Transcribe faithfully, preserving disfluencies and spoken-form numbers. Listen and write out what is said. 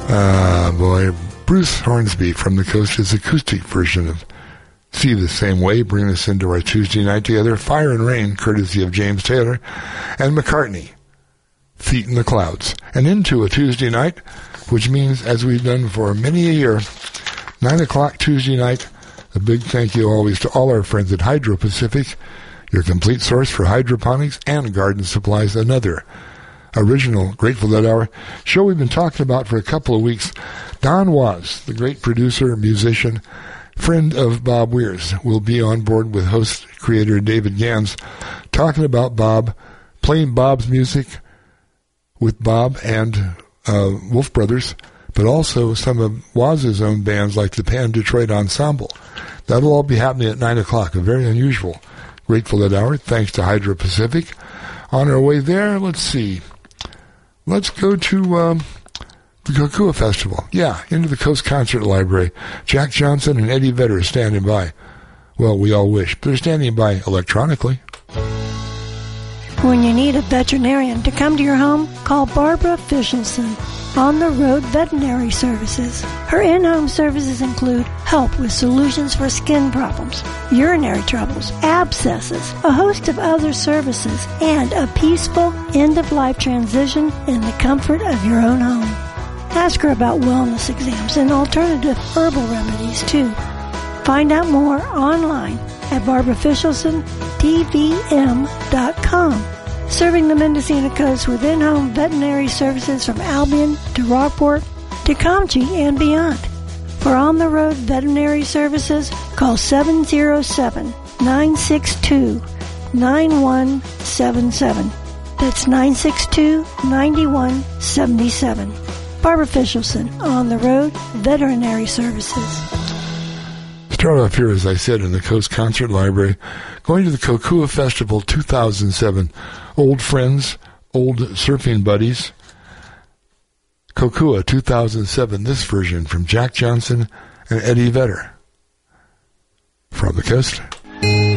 Uh, boy, Bruce Hornsby from the Coast, his acoustic version of See the Same Way, bringing us into our Tuesday night together. Fire and Rain, courtesy of James Taylor. And McCartney, Feet in the Clouds. And into a Tuesday night, which means, as we've done for many a year, nine o'clock Tuesday night, a big thank you always to all our friends at Hydro Pacific, your complete source for hydroponics and garden supplies. Another original Grateful Dead Hour show we've been talking about for a couple of weeks. Don Was, the great producer, musician, friend of Bob Weir's, will be on board with host creator David Gans, talking about Bob, playing Bob's music with Bob and uh, Wolf Brothers, but also some of Waz's own bands like the Pan Detroit Ensemble. That'll all be happening at nine o'clock, a very unusual Grateful Dead Hour, thanks to Hydro Pacific. On our way there, let's see. Let's go to um, the Kokua Festival. Yeah, into the Coast Concert Library. Jack Johnson and Eddie Vedder standing by. Well, we all wish, but they're standing by electronically. When you need a veterinarian to come to your home, call Barbara Fishelson, On the Road Veterinary Services. Her in-home services include help with solutions for skin problems, urinary troubles, abscesses, a host of other services, and a peaceful end-of-life transition in the comfort of your own home. Ask her about wellness exams and alternative herbal remedies, too. Find out more online at barbara fishelson t v m dot com. Serving the Mendocino Coast with in-home veterinary services from Albion to Rockport to Comchie and beyond. For on-the-road veterinary services, call seven oh seven, nine six two, nine one seven seven. That's nine six two, nine one seven seven. Barbara Fishelson, On the Road Veterinary Services. Start off here, as I said, in the Coast Concert Library, going to the Kokua Festival two thousand seven. Old friends, old surfing buddies. Kokua two thousand seven, this version from Jack Johnson and Eddie Vedder. From the Coast.